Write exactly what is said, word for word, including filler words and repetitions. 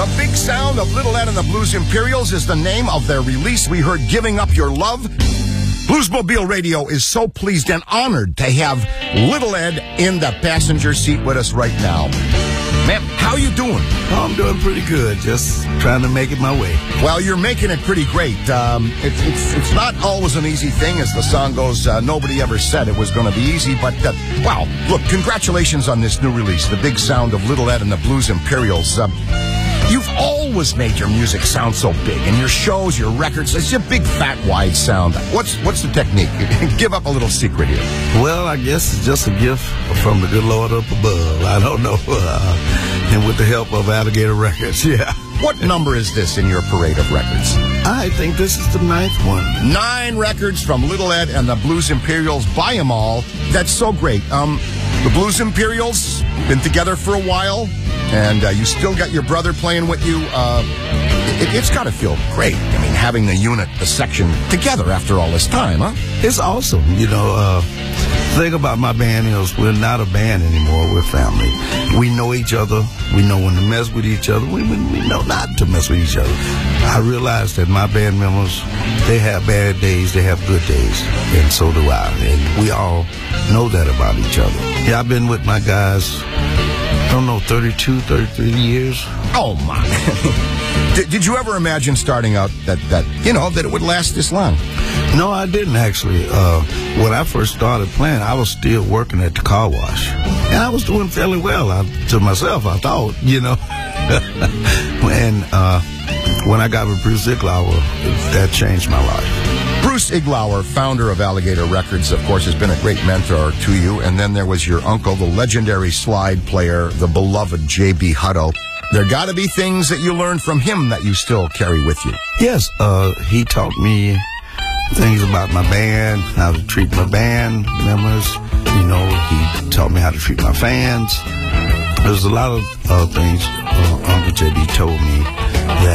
The Big Sound of Little Ed and the Blues Imperials is the name of their release. We heard Giving Up Your Love. Bluesmobile Radio is so pleased and honored to have Little Ed in the passenger seat with us right now. Man, how you doing? Oh, I'm doing pretty good. Just trying to make it my way. Well, you're making it pretty great. Um, it's, it's, it's not always an easy thing. As the song goes, uh, nobody ever said it was going to be easy. But, uh, wow, look, congratulations on this new release, The Big Sound of Little Ed and the Blues Imperials. Uh, You've always made your music sound so big, and your shows, your records, it's a big, fat, wide sound. What's what's the technique? Give up a little secret here. Well, I guess it's just a gift from the good Lord up above. I don't know. Uh, and with the help of Alligator Records, yeah. What number is this in your parade of records? I think this is the ninth one. Nine records from Little Ed and the Blues Imperials. Buy them all. That's so great. Um, the Blues Imperials, been together for a while, and uh, you still got your brother playing with you. Uh, it, it's got to feel great. I mean, having the unit, the section together after all this time, huh? It's awesome. You know, uh, the thing about my band is we're not a band anymore. We're family. We know each other. We know when to mess with each other. We, we, we know not to mess with each other. I realize that my band members, they have bad days, they have good days, and so do I. And we all know that about each other. Yeah, I've been with my guys, I don't know, thirty-two, thirty-three years. Oh, my. did, did you ever imagine starting out that, that, you know, that it would last this long? No, I didn't actually. Uh, when I first started playing, I was still working at the car wash. And I was doing fairly well I, to myself, I thought, you know. and uh, when I got with Bruce Iglauer, that changed my life. Bruce Iglauer, founder of Alligator Records, of course, has been a great mentor to you. And then there was your uncle, the legendary slide player, the beloved J B Hutto. There got to be things that you learned from him that you still carry with you. Yes, uh, he taught me things about my band, how to treat my band members. You know, he taught me how to treat my fans. There's a lot of uh, things uh, Uncle J B told me that